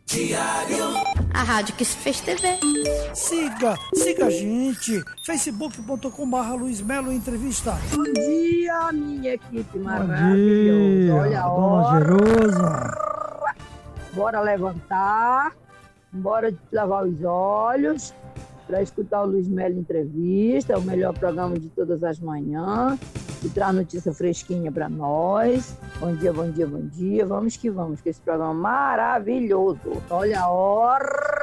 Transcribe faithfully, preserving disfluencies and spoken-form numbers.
A rádio que se fez T V. Siga, siga a gente. facebook ponto com barra Luiz Melo Entrevista. Bom dia, minha equipe maravilhosa. Bom dia, Olha a dona hora. Gerosa. Bora levantar. Bora lavar os olhos para escutar o Luiz Melo Entrevista, o melhor programa de todas as manhãs, que traz notícia fresquinha para nós. Bom dia, bom dia, bom dia. Vamos que vamos, que esse programa é maravilhoso. Olha a hora.